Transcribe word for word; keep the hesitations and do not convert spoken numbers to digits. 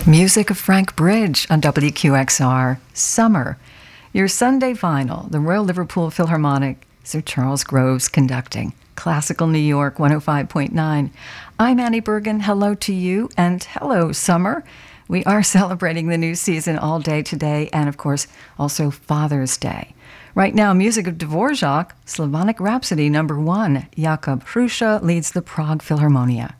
Music of Frank Bridge on W Q X R. Summer. Your Sunday final, the Royal Liverpool Philharmonic, Sir Charles Groves conducting. Classical New York one oh five point nine. I'm Annie Bergen. Hello to you, and hello, summer. We are celebrating the new season all day today, and of course, also Father's Day. Right now, music of Dvorak, Slavonic Rhapsody number one. Jakub Hrusha leads the Prague Philharmonia.